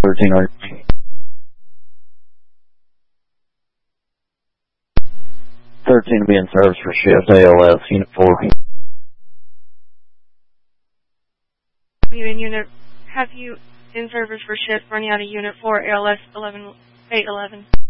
13 on your wing. 13 to be in service for shift ALS, Unit 4. Have you in service for shift running out of Unit 4 ALS 811.